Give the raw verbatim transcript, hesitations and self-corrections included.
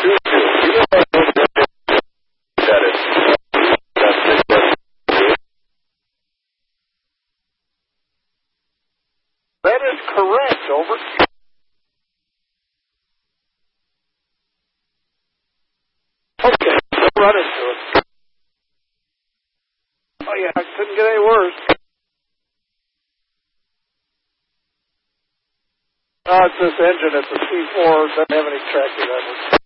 two two. That is. That is correct. Over. Okay, let's run into it. Oh yeah, it couldn't get any worse. Oh, it's this engine. It's a C four. Doesn't have any tracking on it.